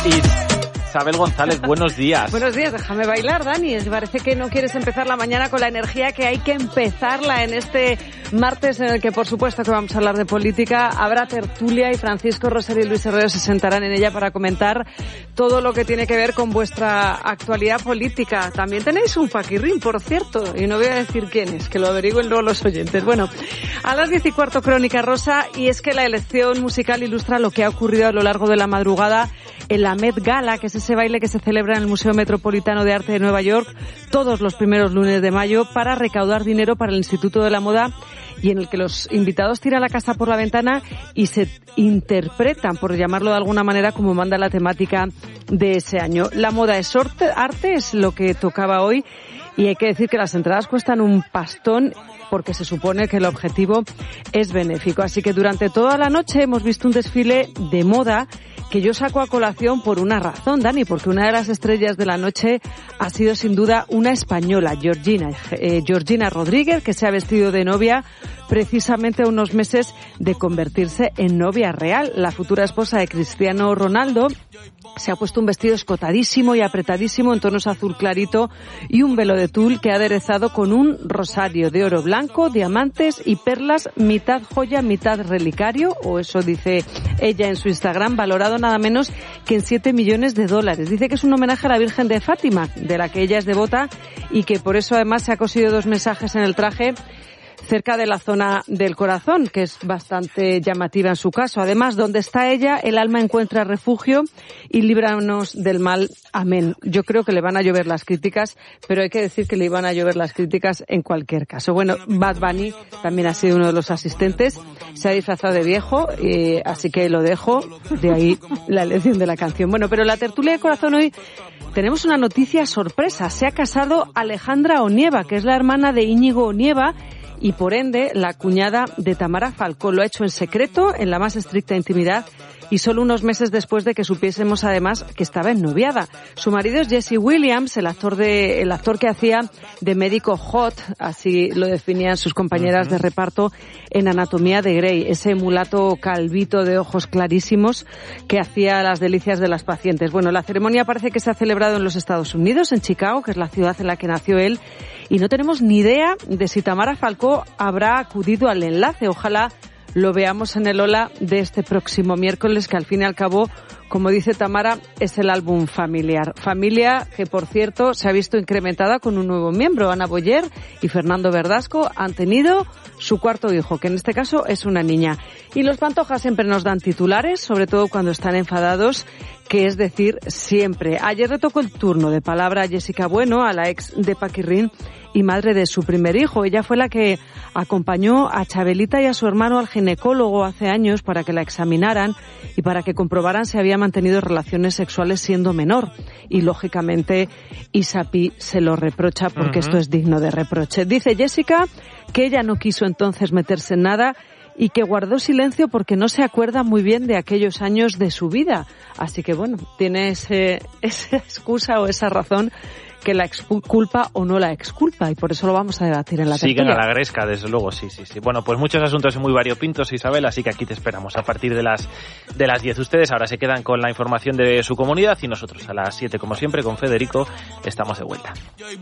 Isabel González, buenos días. Buenos días, déjame bailar, Dani. Parece que no quieres empezar la mañana con la energía que hay que empezarla en este martes en el que, por supuesto, que vamos a hablar de política. Habrá tertulia y Francisco Roser y Luis Herrero se sentarán en ella para comentar todo lo que tiene que ver con vuestra actualidad política. También tenéis un paquirrín, por cierto, y no voy a decir quién es, que lo averigüen luego los oyentes. Bueno, a las 10:15 Crónica Rosa, y es que la elección musical ilustra lo que ha ocurrido a lo largo de la madrugada en la Met Gala, que es ese baile que se celebra en el Museo Metropolitano de Arte de Nueva York todos los primeros lunes de mayo para recaudar dinero para el Instituto de la Moda, y en el que los invitados tiran la casa por la ventana y se interpretan, por llamarlo de alguna manera, como manda la temática de ese año. La moda es arte, es lo que tocaba hoy, y hay que decir que las entradas cuestan un pastón porque se supone que el objetivo es benéfico. Así que durante toda la noche hemos visto un desfile de moda que yo saco a colación por una razón, Dani, porque una de las estrellas de la noche ha sido sin duda una española, Georgina Rodríguez, que se ha vestido de novia precisamente a unos meses de convertirse en novia real. La futura esposa de Cristiano Ronaldo se ha puesto un vestido escotadísimo y apretadísimo en tonos azul clarito y un velo de tul que ha aderezado con un rosario de oro blanco, diamantes y perlas, mitad joya, mitad relicario, o eso dice ella en su Instagram, valorado nada menos que en $7 millones. Dice que es un homenaje a la Virgen de Fátima, de la que ella es devota, y que por eso además se ha cosido 2 mensajes en el traje cerca de la zona del corazón, que es bastante llamativa en su caso. Además, donde está ella, el alma encuentra refugio y líbranos del mal. Amén. Yo creo que le van a llover las críticas, pero hay que decir que le iban a llover las críticas en cualquier caso. Bueno, Bad Bunny también ha sido uno de los asistentes. Se ha disfrazado de viejo, así que lo dejo. De ahí la elección de la canción. Bueno, pero la tertulia de corazón hoy tenemos una noticia sorpresa. Se ha casado Alejandra Onieva, que es la hermana de Íñigo Onieva, y por ende la cuñada de Tamara Falcó. Lo ha hecho en secreto, en la más estricta intimidad, y solo unos meses después de que supiésemos además que estaba ennoviada. Su marido es Jesse Williams, el actor que hacía de médico Hot, así lo definían sus compañeras de reparto en Anatomía de Grey, ese mulato calvito de ojos clarísimos que hacía las delicias de las pacientes. Bueno, la ceremonia parece que se ha celebrado en los Estados Unidos, en Chicago, que es la ciudad en la que nació él, y no tenemos ni idea de si Tamara Falcó habrá acudido al enlace. Ojalá lo veamos en el Hola de este próximo miércoles, que al fin y al cabo, como dice Tamara, es el álbum familiar. Familia que, por cierto, se ha visto incrementada con un nuevo miembro. Ana Boyer y Fernando Verdasco han tenido su 4º hijo, que en este caso es una niña. Y los Pantoja siempre nos dan titulares, sobre todo cuando están enfadados, que es decir, siempre. Ayer le tocó el turno de palabra a Jessica Bueno, a la ex de Paquirrín y madre de su primer hijo. Ella fue la que acompañó a Chabelita y a su hermano al ginecólogo hace años para que la examinaran y para que comprobaran si había mantenido relaciones sexuales siendo menor. Y lógicamente Isapi se lo reprocha porque esto es digno de reproche. Dice Jessica que ella no quiso entonces meterse en nada y que guardó silencio porque no se acuerda muy bien de aquellos años de su vida. Así que bueno, tiene esa excusa o esa razón que la exculpa o no la exculpa, y por eso lo vamos a debatir en la tertulia. Siguen a la gresca, desde luego, sí. Bueno, pues muchos asuntos muy variopintos, Isabel, así que aquí te esperamos a partir de las 10. Ustedes ahora se quedan con la información de su comunidad y nosotros a las 7, como siempre, con Federico, estamos de vuelta.